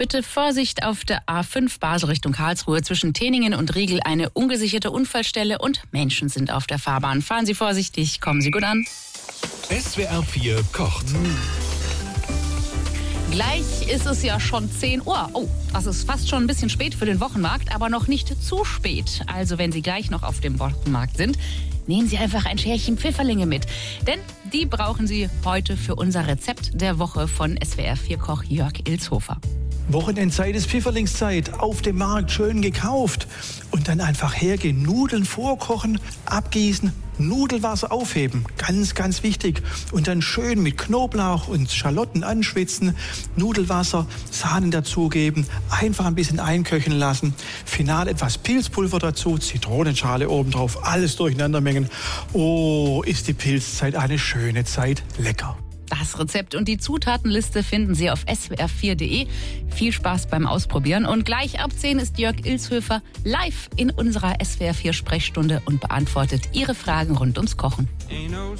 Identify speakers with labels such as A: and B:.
A: Bitte Vorsicht auf der A5 Basel Richtung Karlsruhe zwischen Teningen und Riegel. Eine ungesicherte Unfallstelle und Menschen sind auf der Fahrbahn. Fahren Sie vorsichtig, kommen Sie gut an.
B: SWR 4 kocht.
A: Gleich ist es ja schon 10 Uhr. Oh, das ist fast schon ein bisschen spät für den Wochenmarkt, aber noch nicht zu spät. Also wenn Sie gleich noch auf dem Wochenmarkt sind, nehmen Sie einfach ein Schärchen Pfifferlinge mit. Denn die brauchen Sie heute für unser Rezept der Woche von SWR 4 Koch Jörg Ilshofer.
C: Wochenendzeit ist Pfifferlingszeit, auf dem Markt schön gekauft und dann einfach hergehen, Nudeln vorkochen, abgießen, Nudelwasser aufheben, ganz, ganz wichtig und dann schön mit Knoblauch und Schalotten anschwitzen, Nudelwasser, Sahne dazugeben, einfach ein bisschen einköcheln lassen, final etwas Pilzpulver dazu, Zitronenschale obendrauf, alles durcheinander mengen. Oh, ist die Pilzzeit eine schöne Zeit, lecker.
A: Das Rezept und die Zutatenliste finden Sie auf swr4.de. Viel Spaß beim Ausprobieren. Und gleich ab 10 ist Jörg Ilshofer live in unserer SWR4 Sprechstunde und beantwortet Ihre Fragen rund ums Kochen.